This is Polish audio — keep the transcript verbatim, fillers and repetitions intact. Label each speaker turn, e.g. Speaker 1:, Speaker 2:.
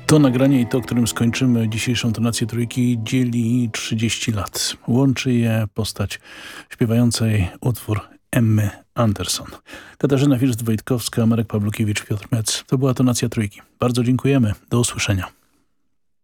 Speaker 1: To nagranie i to, którym skończymy dzisiejszą tonację trójki, dzieli trzydzieści lat. Łączy je postać śpiewającej utwór Emmy Anderson. Katarzyna First-Wojtkowska, Marek Pawlukiewicz, Piotr Mec. To była tonacja trójki. Bardzo dziękujemy. Do usłyszenia.